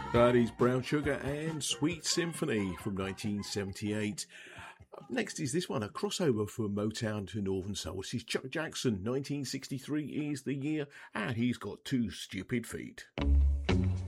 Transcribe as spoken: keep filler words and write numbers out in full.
That is Brown Sugar and Sweet Symphony from nineteen seventy-eight. Up next is this one, a crossover from Motown to Northern Soul. This is Chuck Jackson. nineteen sixty-three is the year, and he's got two stupid feet.